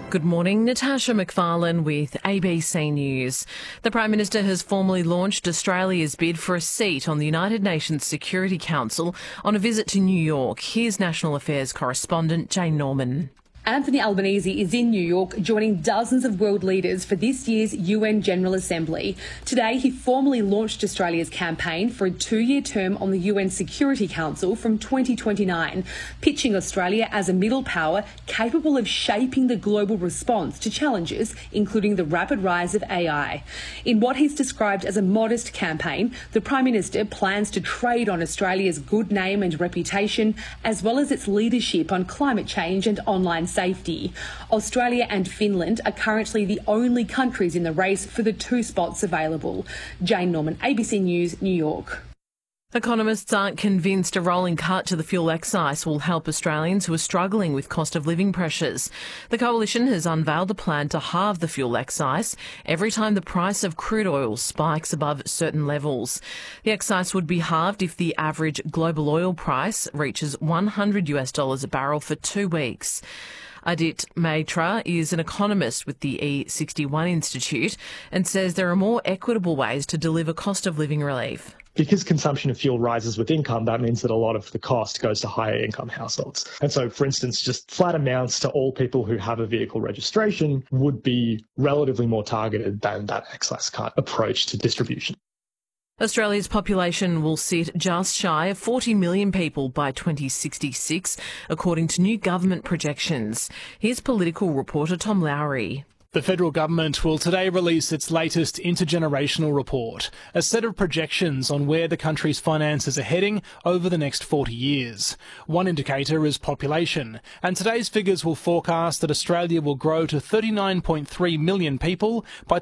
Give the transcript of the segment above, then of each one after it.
Good morning, Natasha McFarlane with ABC News. The Prime Minister has formally launched Australia's bid for a seat on the United Nations Security Council on a visit to New York. Here's National Affairs correspondent Jane Norman. Anthony Albanese is in New York joining dozens of world leaders for this year's UN General Assembly. Today, he formally launched Australia's campaign for a 2-year term on the UN Security Council from 2029, pitching Australia as a middle power capable of shaping the global response to challenges, including the rapid rise of AI. In what he's described as a modest campaign, the Prime Minister plans to trade on Australia's good name and reputation, as well as its leadership on climate change and online safety. Australia and Finland are currently the only countries in the race for the 2 spots available. Jane Norman, ABC News, New York. Economists aren't convinced a rolling cut to the fuel excise will help Australians who are struggling with cost of living pressures. The Coalition has unveiled a plan to halve the fuel excise every time the price of crude oil spikes above certain levels. The excise would be halved if the average global oil price reaches $100 a barrel for 2 weeks. Adit Maitra is an economist with the E61 Institute and says there are more equitable ways to deliver cost of living relief. Because consumption of fuel rises with income, that means that a lot of the cost goes to higher income households. And so, for instance, just flat amounts to all people who have a vehicle registration would be relatively more targeted than that excise cut approach to distribution. Australia's population will sit just shy of 40 million people by 2066, according to new government projections. Here's political reporter Tom Lowry. The federal government will today release its latest intergenerational report, a set of projections on where the country's finances are heading over the next 40 years. One indicator is population, and today's figures will forecast that Australia will grow to 39.3 million people by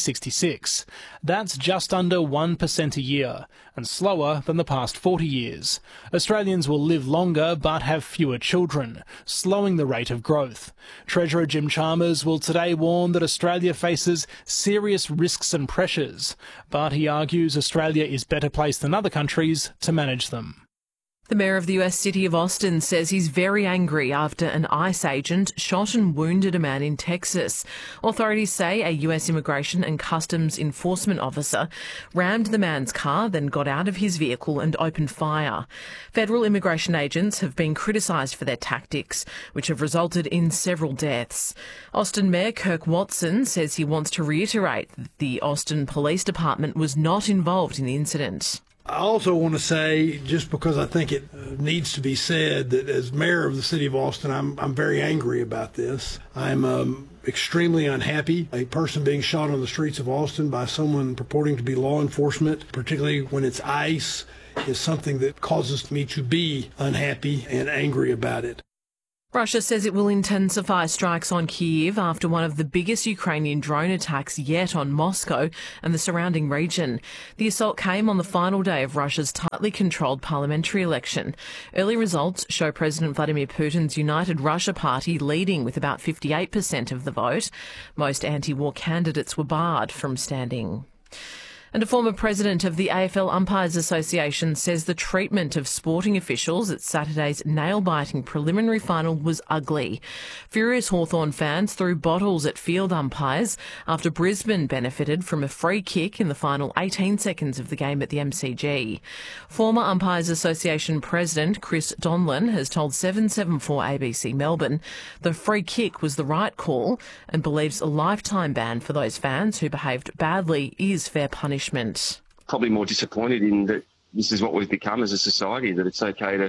2066. That's just under 1% a year, and slower than the past 40 years. Australians will live longer but have fewer children, slowing the rate of growth. Treasurer Jim Chalmers will today warn that Australia faces serious risks and pressures, but he argues Australia is better placed than other countries to manage them. The mayor of the US city of Austin says he's very angry after an ICE agent shot and wounded a man in Texas. Authorities say a US Immigration and Customs Enforcement officer rammed the man's car, then got out of his vehicle and opened fire. Federal immigration agents have been criticised for their tactics, which have resulted in several deaths. Austin Mayor Kirk Watson says he wants to reiterate that the Austin Police Department was not involved in the incident. I also want to say, just because I think it needs to be said, that as mayor of the city of Austin, I'm very angry about this. I'm extremely unhappy. A person being shot on the streets of Austin by someone purporting to be law enforcement, particularly when it's ICE, is something that causes me to be unhappy and angry about it. Russia says it will intensify strikes on Kyiv after one of the biggest Ukrainian drone attacks yet on Moscow and the surrounding region. The assault came on the final day of Russia's tightly controlled parliamentary election. Early results show President Vladimir Putin's United Russia Party leading with about 58% of the vote. Most anti-war candidates were barred from standing. And a former president of the AFL Umpires Association says the treatment of sporting officials at Saturday's nail-biting preliminary final was ugly. Furious Hawthorn fans threw bottles at field umpires after Brisbane benefited from a free kick in the final 18 seconds of the game at the MCG. Former Umpires Association President Chris Donlan has told 774 ABC Melbourne the free kick was the right call and believes a lifetime ban for those fans who behaved badly is fair punishment. Probably more disappointed in that this is what we've become as a society, that it's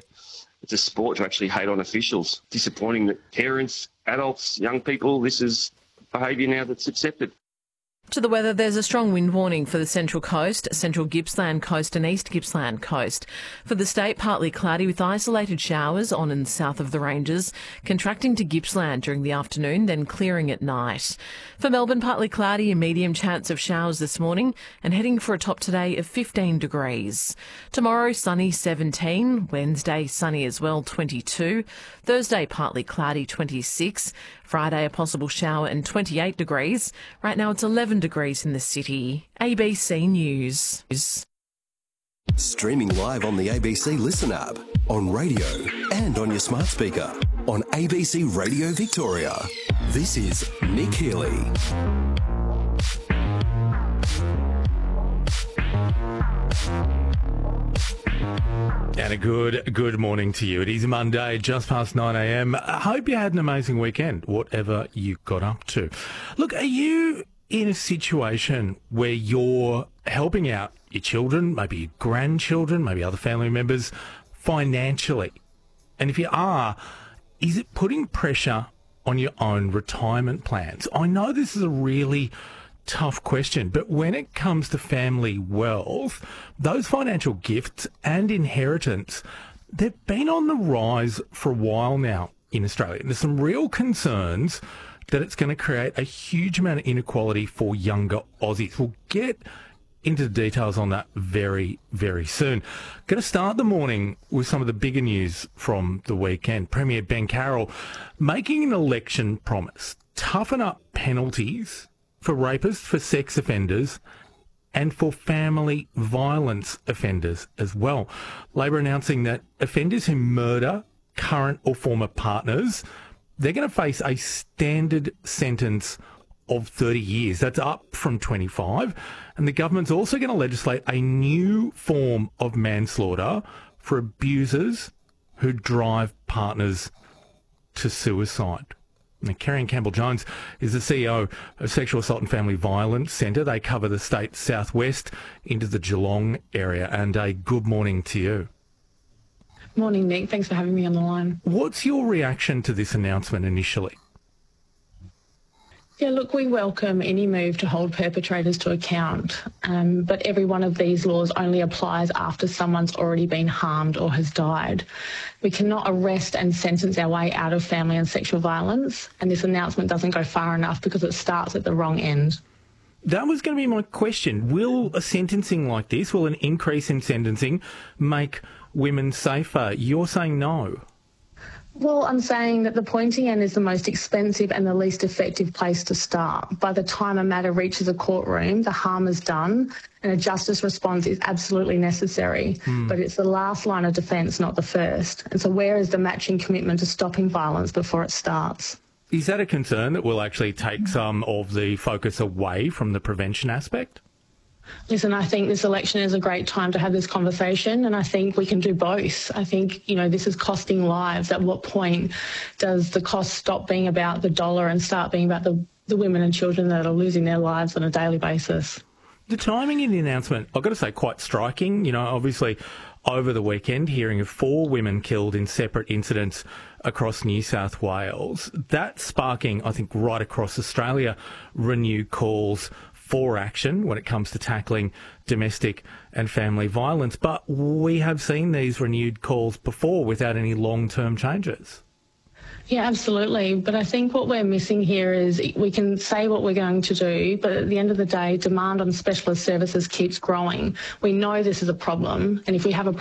a sport to actually hate on officials. Disappointing that parents, adults, young people, this is behaviour now that's accepted. To the weather, there's a strong wind warning for the Central Coast, Central Gippsland Coast and East Gippsland Coast. For the state, partly cloudy with isolated showers on and south of the ranges, contracting to Gippsland during the afternoon, then clearing at night. For Melbourne, partly cloudy and medium chance of showers this morning and heading for a top today of 15 degrees. Tomorrow, sunny 17, Wednesday, sunny as well 22, Thursday, partly cloudy 26, Friday, a possible shower and 28 degrees. Right now, it's 11 degrees in the city. ABC News. Streaming live on the ABC Listen app, on radio and on your smart speaker. On ABC Radio Victoria, this is Nick Healy. And a good morning to you. It is Monday, just past 9 a.m. I hope you had an amazing weekend, whatever you got up to. Look, are you in a situation where you're helping out your children, maybe your grandchildren, maybe other family members financially? And if you are, is it putting pressure on your own retirement plans? I know this is a really tough question, but when it comes to family wealth, those financial gifts and inheritance, they've been on the rise for a while now in Australia. There's some real concerns that it's going to create a huge amount of inequality for younger Aussies. We'll get into the details on that very, very soon. Going to start the morning with some of the bigger news from the weekend. Premier Ben Carroll making an election promise: toughen up penalties for rapists, for sex offenders, and for family violence offenders as well. Labor announcing that offenders who murder current or former partners, they're going to face a standard sentence of 30 years. That's up from 25. And the government's also going to legislate a new form of manslaughter for abusers who drive partners to suicide. Now, Kerry Campbell-Jones is the CEO of Sexual Assault and Family Violence Centre. They cover the state's southwest into the Geelong area. And a good morning to you. Morning, Nick. Thanks for having me on the line. What's your reaction to this announcement initially? Yeah, look, we welcome any move to hold perpetrators to account, but every one of these laws only applies after someone's already been harmed or has died. We cannot arrest and sentence our way out of family and sexual violence, and this announcement doesn't go far enough because it starts at the wrong end. That was going to be my question. Will a sentencing like this, will an increase in sentencing make women safer? You're saying no. Well, I'm saying that the pointy end is the most expensive and the least effective place to start. By the time a matter reaches a courtroom, the harm is done and a justice response is absolutely necessary. But it's the last line of defence, not the first. And so where is the matching commitment to stopping violence before it starts? Is that a concern that will actually take some of the focus away from the prevention aspect? Listen, I think this election is a great time to have this conversation, and I think we can do both. I think, this is costing lives. At what point does the cost stop being about the dollar and start being about the women and children that are losing their lives on a daily basis? The timing in the announcement, I've got to say, quite striking. Obviously, over the weekend, hearing of 4 women killed in separate incidents across New South Wales. That's sparking, I think, right across Australia, renewed calls for action when it comes to tackling domestic and family violence. But we have seen these renewed calls before without any long-term changes. Yeah, absolutely. But I think what we're missing here is we can say what we're going to do, but at the end of the day, demand on specialist services keeps growing. We know this is a problem, and if we have a